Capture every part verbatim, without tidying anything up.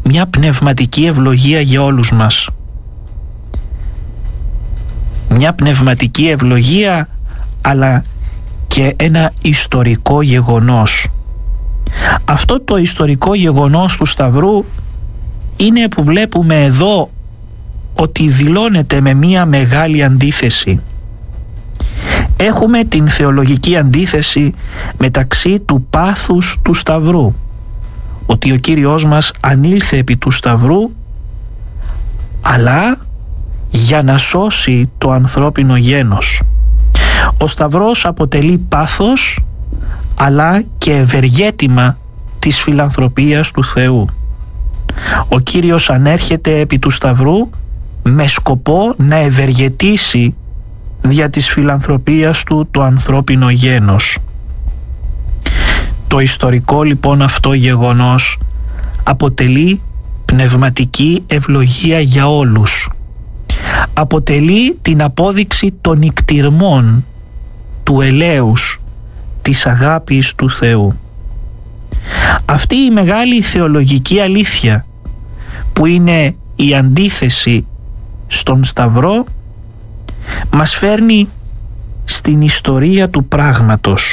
μια πνευματική ευλογία για όλους μας. Μια πνευματική ευλογία, αλλά και ένα ιστορικό γεγονός. Αυτό το ιστορικό γεγονός του Σταυρού είναι που βλέπουμε εδώ ότι δηλώνεται με μια μεγάλη αντίθεση. Έχουμε την θεολογική αντίθεση μεταξύ του πάθους του Σταυρού, ότι ο Κύριος μας ανήλθε επί του Σταυρού, αλλά για να σώσει το ανθρώπινο γένος. Ο Σταυρός αποτελεί πάθος, αλλά και ευεργέτημα της φιλανθρωπίας του Θεού. Ο Κύριος ανέρχεται επί του Σταυρού με σκοπό να ευεργετήσει δια της φιλανθρωπίας του το ανθρώπινο γένος. Το ιστορικό λοιπόν αυτό γεγονός αποτελεί πνευματική ευλογία για όλους. Αποτελεί την απόδειξη των νικτυρμών του ελέους της αγάπης του Θεού. Αυτή η μεγάλη θεολογική αλήθεια που είναι η αντίθεση στον Σταυρό μας φέρνει στην ιστορία του πράγματος.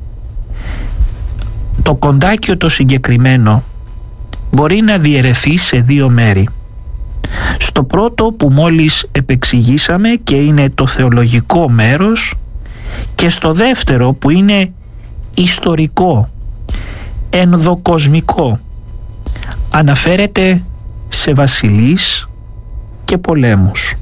Το κοντάκιο το συγκεκριμένο μπορεί να διαιρεθεί σε δύο μέρη. Στο πρώτο που μόλις επεξηγήσαμε και είναι το θεολογικό μέρος, και στο δεύτερο που είναι ιστορικό, ενδοκοσμικό. Αναφέρεται σε βασιλείς και πολέμους.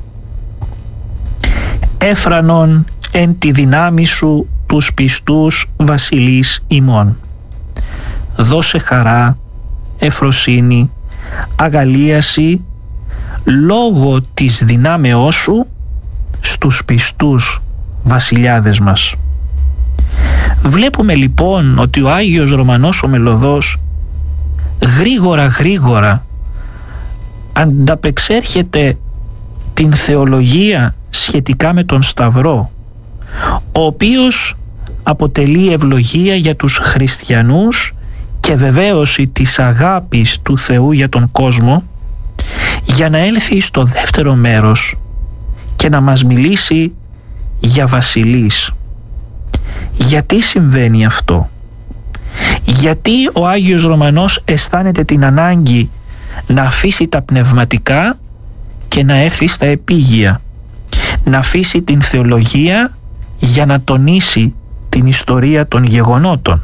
Έφρανον εν τη δυνάμει σου τους πιστούς βασιλείς ημών. Δώσε χαρά, εφροσύνη, αγαλίαση λόγω της δυνάμεώς σου στους πιστούς βασιλιάδες μας. Βλέπουμε λοιπόν ότι ο Άγιος Ρωμανός ο Μελωδός γρήγορα γρήγορα ανταπεξέρχεται την θεολογία σχετικά με τον Σταυρό, ο οποίος αποτελεί ευλογία για τους χριστιανούς και βεβαίωση της αγάπης του Θεού για τον κόσμο, για να έλθει στο δεύτερο μέρος και να μας μιλήσει για βασιλείς. Γιατί συμβαίνει αυτό? Γιατί ο Άγιος Ρωμανός αισθάνεται την ανάγκη να αφήσει τα πνευματικά και να έρθει στα επίγεια, να αφήσει την θεολογία για να τονίσει την ιστορία των γεγονότων?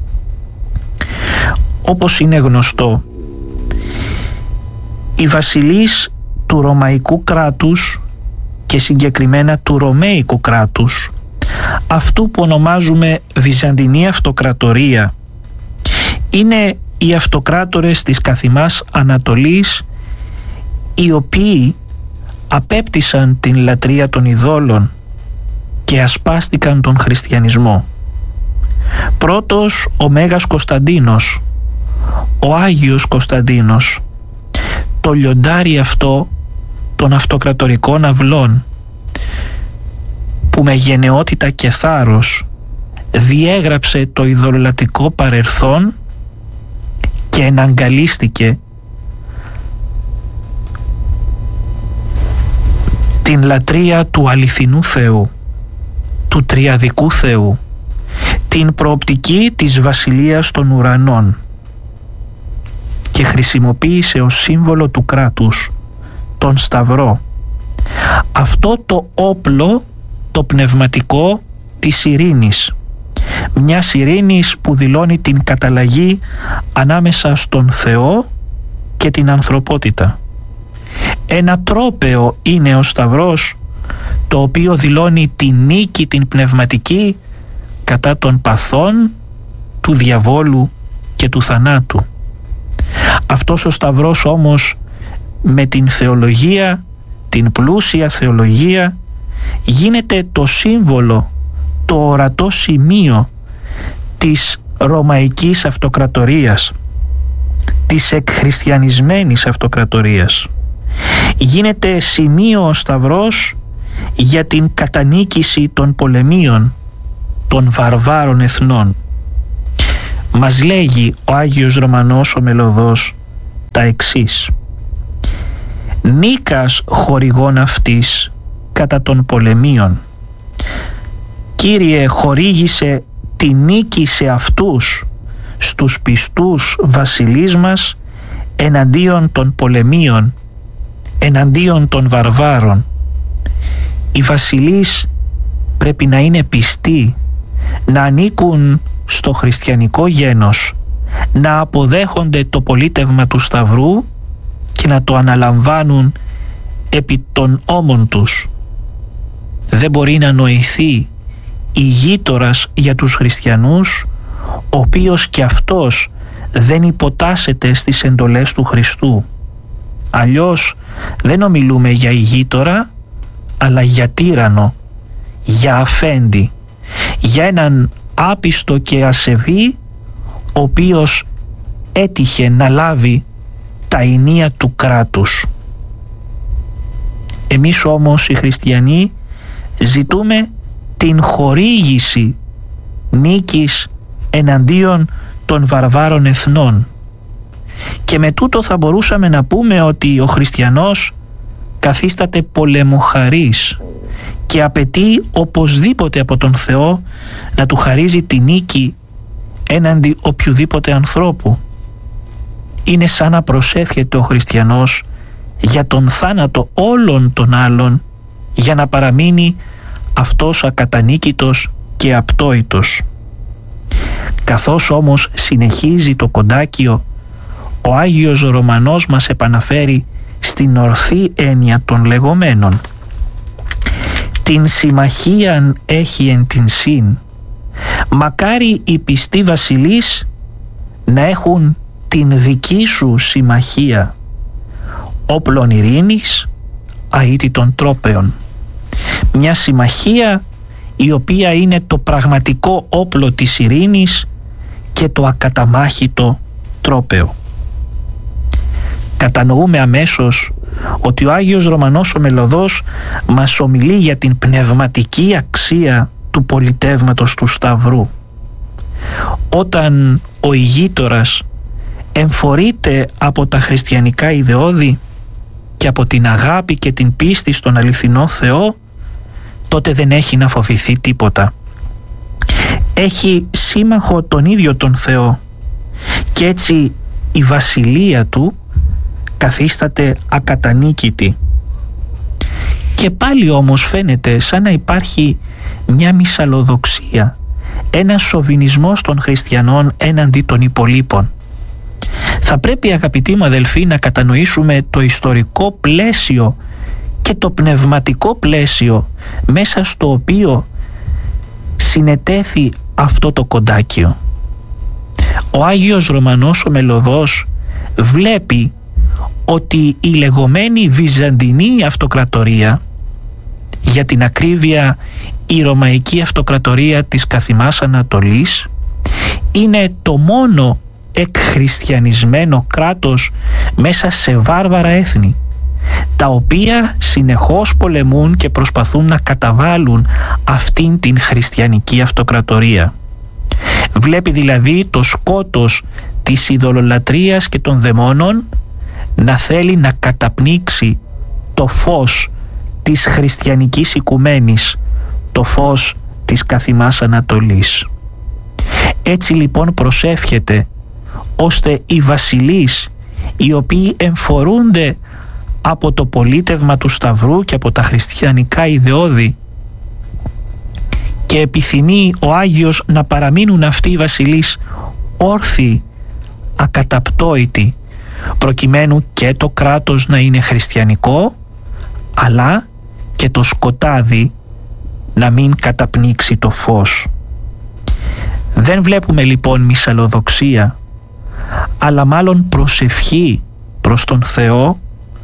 Όπως είναι γνωστό, οι βασιλείς του Ρωμαϊκού κράτους και συγκεκριμένα του Ρωμαϊκού κράτους, αυτού που ονομάζουμε Βυζαντινή Αυτοκρατορία, είναι οι αυτοκράτορες της καθημάς Ανατολής, οι οποίοι απέπτυσαν την λατρεία των ειδόλων και ασπάστηκαν τον χριστιανισμό. Πρώτος ο Μέγας Κωνσταντίνος, ο Άγιος Κωνσταντίνος, το λιοντάρι αυτό των αυτοκρατορικών αυλών, που με γενναιότητα και θάρρος διέγραψε το ειδωλολατρικό παρελθόν και εναγκαλίστηκε την λατρεία του αληθινού Θεού, του τριαδικού Θεού, την προοπτική της βασιλείας των ουρανών, και χρησιμοποίησε ως σύμβολο του κράτους τον Σταυρό, αυτό το όπλο το πνευματικό της ειρήνης, μια ειρήνης που δηλώνει την καταλλαγή ανάμεσα στον Θεό και την ανθρωπότητα. Ένα τρόπαιο είναι ο Σταυρός, το οποίο δηλώνει τη νίκη την πνευματική κατά των παθών του διαβόλου και του θανάτου. Αυτός ο Σταυρός όμως, με την θεολογία, την πλούσια θεολογία, γίνεται το σύμβολο, το ορατό σημείο της Ρωμαϊκής Αυτοκρατορίας, της εκχριστιανισμένης Αυτοκρατορίας. Γίνεται σημείο ο Σταυρός για την κατανίκηση των πολεμίων των βαρβάρων εθνών. Μας λέγει ο Άγιος Ρωμανός ο Μελωδός τα εξής: «Νίκας χορηγών αυτής κατά των πολεμίων. Κύριε, χορήγησε τη νίκη σε αυτούς, στους πιστούς βασιλείς μας, εναντίον των πολεμίων, εναντίον των βαρβάρων». Οι βασιλείς πρέπει να είναι πιστοί, να ανήκουν στο χριστιανικό γένος, να αποδέχονται το πολίτευμα του Σταυρού και να το αναλαμβάνουν επί των ώμων τους. Δεν μπορεί να νοηθεί ηγείτορας για τους χριστιανούς, ο οποίος και αυτός δεν υποτάσσεται στις εντολές του Χριστού. Αλλιώς δεν ομιλούμε για ηγείτορα, αλλά για τύρανο, για αφέντη, για έναν άπιστο και ασεβή, ο οποίος έτυχε να λάβει τα ενία του κράτους. Εμείς όμως οι χριστιανοί ζητούμε την χορήγηση νίκης εναντίον των βαρβάρων εθνών, και με τούτο θα μπορούσαμε να πούμε ότι ο χριστιανός καθίσταται πολεμοχαρής και απαιτεί οπωσδήποτε από τον Θεό να του χαρίζει τη νίκη έναντι οποιουδήποτε ανθρώπου. Είναι σαν να προσεύχεται ο χριστιανός για τον θάνατο όλων των άλλων, για να παραμείνει αυτός ακατανίκητος και απτόητος. Καθώς όμως συνεχίζει το κοντάκιο, ο Άγιος Ρωμανός μας επαναφέρει στην ορθή έννοια των λεγόμενων. «Την συμμαχίαν έχει εν την συν. Μακάρι οι πιστοί βασιλείς να έχουν την δική σου συμμαχία, όπλων ειρήνης, αίτητων τρόπεων». Μια συμμαχία η οποία είναι το πραγματικό όπλο της ειρήνης και το ακαταμάχητο τρόπεο. Κατανοούμε αμέσως ότι ο Άγιος Ρωμανός ο Μελωδός μας ομιλεί για την πνευματική αξία του πολιτεύματος του Σταυρού. Όταν ο ηγείτορας εμφορείται από τα χριστιανικά ιδεώδη και από την αγάπη και την πίστη στον αληθινό Θεό, τότε δεν έχει να φοβηθεί τίποτα. Έχει σύμμαχο τον ίδιο τον Θεό, και έτσι η βασιλεία του καθίσταται ακατανίκητη. Και πάλι όμως φαίνεται σαν να υπάρχει μια μυσαλλοδοξία, ένας σοβινισμός των χριστιανών έναντι των υπολείπων. Θα πρέπει, αγαπητοί μου αδελφοί, να κατανοήσουμε το ιστορικό πλαίσιο και το πνευματικό πλαίσιο μέσα στο οποίο συνετέθη αυτό το κοντάκιο. Ο Άγιος Ρωμανός ο Μελωδός βλέπει ότι η λεγόμενη Βυζαντινή Αυτοκρατορία, για την ακρίβεια η Ρωμαϊκή Αυτοκρατορία της καθημάς Ανατολής, είναι το μόνο εκχριστιανισμένο κράτος μέσα σε βάρβαρα έθνη, τα οποία συνεχώς πολεμούν και προσπαθούν να καταβάλουν αυτήν την χριστιανική αυτοκρατορία. Βλέπει δηλαδή το σκότος της ειδωλολατρείας και των δαιμόνων να θέλει να καταπνίξει το φως της χριστιανικής οικουμένης, το φως της καθημάς Ανατολής. Έτσι λοιπόν προσεύχεται ώστε οι βασιλείς, οι οποίοι εμφορούνται από το πολίτευμα του Σταυρού και από τα χριστιανικά ιδεώδη, και επιθυμεί ο Άγιος να παραμείνουν αυτοί οι βασιλείς όρθιοι, ακαταπτόητοι, προκειμένου και το κράτος να είναι χριστιανικό, αλλά και το σκοτάδι να μην καταπνίξει το φως. Δεν βλέπουμε λοιπόν μυσαλλοδοξία, αλλά μάλλον προσευχή προς τον Θεό,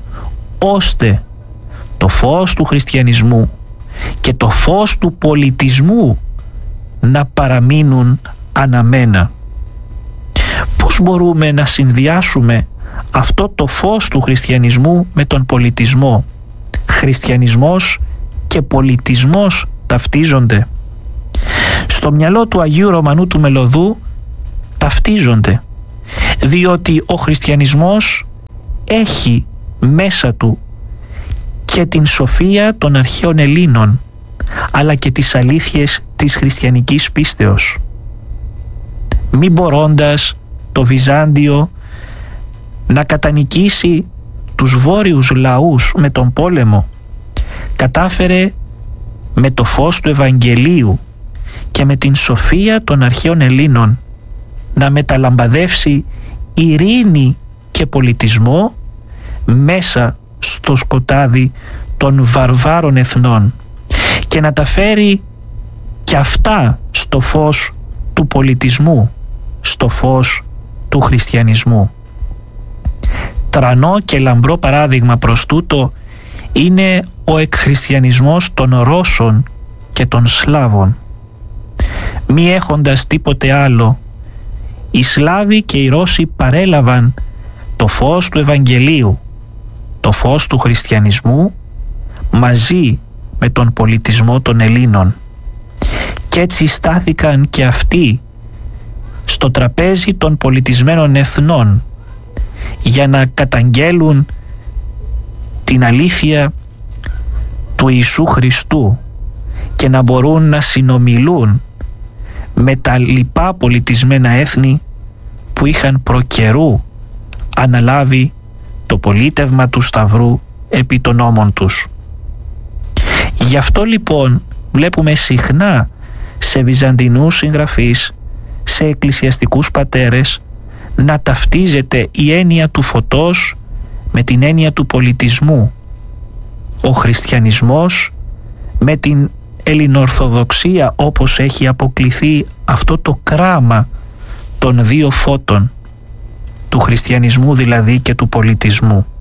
ώστε το φως του χριστιανισμού και το φως του πολιτισμού να παραμείνουν αναμένα. Πώς μπορούμε να συνδυάσουμε αυτό το φως του χριστιανισμού με τον πολιτισμό? Χριστιανισμός και πολιτισμός ταυτίζονται. Στο μυαλό του Αγίου Ρωμανού του Μελωδού ταυτίζονται, διότι ο χριστιανισμός έχει μέσα του και την σοφία των αρχαίων Ελλήνων, αλλά και τις αλήθειες της χριστιανικής πίστεως. Μη μπορώντας το Βυζάντιο να κατανικήσει τους βόρειους λαούς με τον πόλεμο, κατάφερε με το φως του Ευαγγελίου και με την σοφία των αρχαίων Ελλήνων να μεταλαμπαδεύσει ειρήνη και πολιτισμό μέσα στο σκοτάδι των βαρβάρων εθνών και να τα φέρει και αυτά στο φως του πολιτισμού, στο φως του χριστιανισμού. Τρανό και λαμπρό παράδειγμα προς τούτο είναι ο εκχριστιανισμός των Ρώσων και των Σλάβων. Μη έχοντας τίποτε άλλο, οι Σλάβοι και οι Ρώσοι παρέλαβαν το φως του Ευαγγελίου, το φως του χριστιανισμού μαζί με τον πολιτισμό των Ελλήνων, και έτσι στάθηκαν και αυτοί στο τραπέζι των πολιτισμένων εθνών για να καταγγέλουν την αλήθεια του Ιησού Χριστού και να μπορούν να συνομιλούν με τα λοιπά πολιτισμένα έθνη που είχαν προκαιρού αναλάβει το πολίτευμα του Σταυρού επί των ώμων τους. Γι' αυτό λοιπόν βλέπουμε συχνά σε βυζαντινούς συγγραφείς, σε εκκλησιαστικούς πατέρες, να ταυτίζεται η έννοια του φωτός με την έννοια του πολιτισμού, ο χριστιανισμός με την ελληνοορθοδοξία, όπως έχει αποκληθεί αυτό το κράμα των δύο φώτων, του χριστιανισμού δηλαδή και του πολιτισμού.